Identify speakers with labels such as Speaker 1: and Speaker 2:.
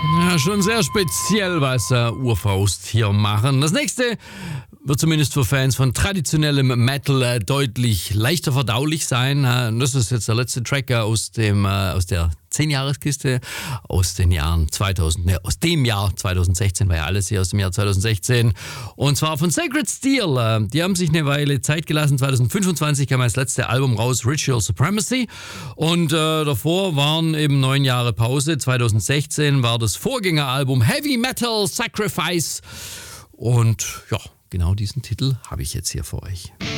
Speaker 1: Ja, schon sehr speziell, was Urfaust hier machen. Das nächste wird zumindest für Fans von traditionellem Metal deutlich leichter verdaulich sein. Das ist jetzt der letzte Track aus der 10-Jahreskiste aus dem Jahr 2016, war ja alles hier aus dem Jahr 2016. Und zwar von Sacred Steel. Die haben sich eine Weile Zeit gelassen. 2025 kam das letzte Album raus, Ritual Supremacy. Und davor waren eben 9 Jahre Pause. 2016 war das Vorgängeralbum Heavy Metal Sacrifice. Und ja, genau diesen Titel habe ich jetzt hier für euch.